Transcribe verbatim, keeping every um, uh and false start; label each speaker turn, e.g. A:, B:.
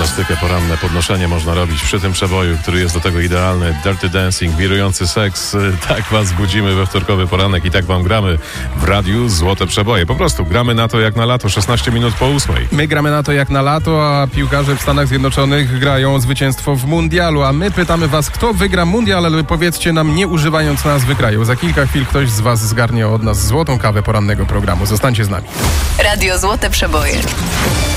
A: gimnastykę, poranne podnoszenie można robić przy tym przeboju, który jest do tego idealny. Dirty Dancing, wirujący seks. Tak was budzimy we wtorkowy poranek i tak wam gramy w radiu Złote Przeboje. Po prostu gramy na to jak na lato, szesnaście minut po ósmej.
B: My gramy na to jak na lato, a piłkarze w Stanach Zjednoczonych grają o zwycięstwo w mundialu, a my pytamy was, kto wygra mundial, ale powiedzcie nam, nie używając nazwy kraju. Za kilka chwil ktoś z was zgarnie od nas złotą kawę porannego programu. Zostańcie z nami.
C: Radio Złote Przeboje.